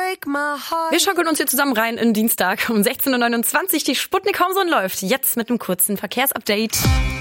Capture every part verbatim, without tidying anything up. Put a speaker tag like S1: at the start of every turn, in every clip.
S1: Wir schaukeln uns hier zusammen rein in Dienstag um sechzehn Uhr neunundzwanzig. Die Sputnik Homezone läuft jetzt mit einem kurzen Verkehrsupdate.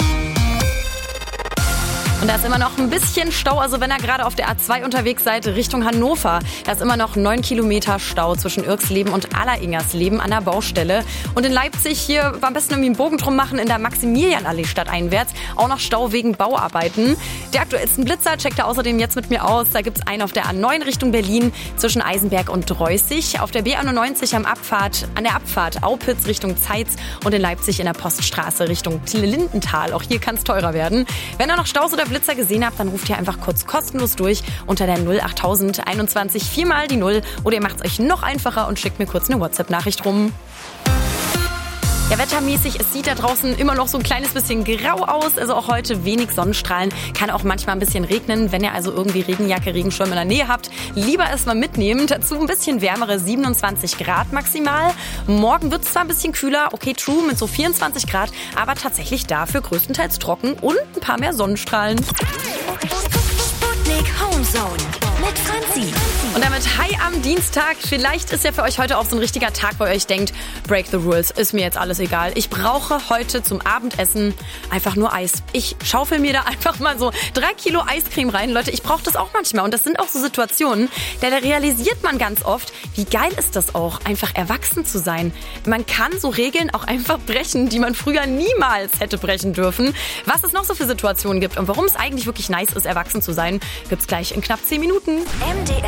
S1: Und da ist immer noch ein bisschen Stau, also wenn ihr gerade auf der A zwei unterwegs seid, Richtung Hannover. Da ist immer noch neun Kilometer Stau zwischen Irksleben und Alleringersleben an der Baustelle. Und in Leipzig hier am besten irgendwie einen Bogen drum machen, in der Maximilianallee stadteinwärts. Auch noch Stau wegen Bauarbeiten. Die aktuellsten Blitzer checkt ihr außerdem jetzt mit mir aus. Da gibt es einen auf der A neun Richtung Berlin zwischen Eisenberg und Dreußig. Auf der B einundneunzig am Abfahrt, an der Abfahrt Aupitz Richtung Zeitz und in Leipzig in der Poststraße Richtung Lindenthal. Auch hier kann es teurer werden. Wenn ihr noch Staus oder Blitzer gesehen habt, dann ruft ihr einfach kurz kostenlos durch unter der null achttausend einundzwanzig viermal die null oder ihr macht es euch noch einfacher und schickt mir kurz eine WhatsApp-Nachricht rum. Ja, wettermäßig, es sieht da draußen immer noch so ein kleines bisschen grau aus, also auch heute wenig Sonnenstrahlen, kann auch manchmal ein bisschen regnen. Wenn ihr also irgendwie Regenjacke, Regenschirm in der Nähe habt, lieber erstmal mitnehmen. Dazu ein bisschen wärmere siebenundzwanzig Grad maximal. Morgen wird es zwar ein bisschen kühler, okay, true, mit so vierundzwanzig Grad, aber tatsächlich dafür größtenteils trocken und ein paar mehr Sonnenstrahlen.
S2: Sputnik Homezone mit Franzi.
S1: Und damit hi am Dienstag. Vielleicht ist ja für euch heute auch so ein richtiger Tag, wo ihr euch denkt, break the rules, ist mir jetzt alles egal. Ich brauche heute zum Abendessen einfach nur Eis. Ich schaufel mir da einfach mal so drei Kilo Eiscreme rein. Leute, ich brauche das auch manchmal. Und das sind auch so Situationen, da realisiert man ganz oft, wie geil ist das auch, einfach erwachsen zu sein. Man kann so Regeln auch einfach brechen, die man früher niemals hätte brechen dürfen. Was es noch so für Situationen gibt und warum es eigentlich wirklich nice ist, erwachsen zu sein, gibt's gleich in knapp zehn Minuten.
S2: M D